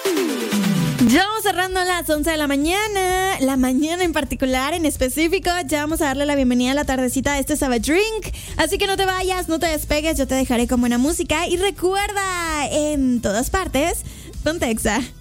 Ya vamos cerrando a las 11 de la mañana. La mañana en particular, en específico. Ya vamos a darle la bienvenida a la tardecita de este Savage Drink. Así que no te vayas, no te despegues. Yo te dejaré con buena música. Y recuerda, en todas partes, ponte Exa.